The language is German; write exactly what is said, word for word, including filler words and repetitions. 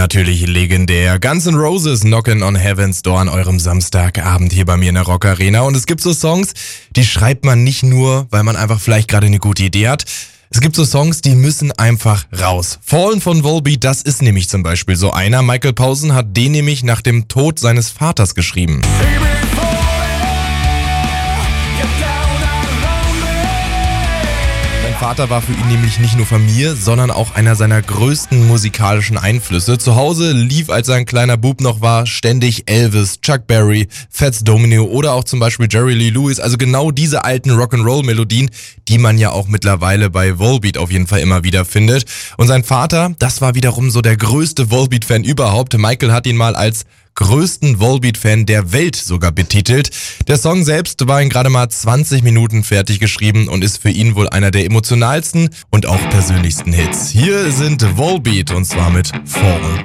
Natürlich legendär. Guns N' Roses Knockin' on Heaven's Door an eurem Samstagabend hier bei mir in der Rock Arena. Und es gibt so Songs, die schreibt man nicht nur, weil man einfach vielleicht gerade eine gute Idee hat. Es gibt so Songs, die müssen einfach raus. Fallen von Volbeat, das ist nämlich zum Beispiel so einer. Michael Posen hat den nämlich nach dem Tod seines Vaters geschrieben. Sein Vater war für ihn nämlich nicht nur Familie, sondern auch einer seiner größten musikalischen Einflüsse. Zu Hause lief, als er ein kleiner Bub noch war, ständig Elvis, Chuck Berry, Fats Domino oder auch zum Beispiel Jerry Lee Lewis. Also genau diese alten Rock'n'Roll-Melodien, die man ja auch mittlerweile bei Volbeat auf jeden Fall immer wieder findet. Und sein Vater, das war wiederum so der größte Volbeat-Fan überhaupt. Michael hat ihn mal als größten Volbeat-Fan der Welt sogar betitelt. Der Song selbst war in gerade mal zwanzig Minuten fertig geschrieben und ist für ihn wohl einer der emotionalsten und auch persönlichsten Hits. Hier sind Volbeat und zwar mit Fall.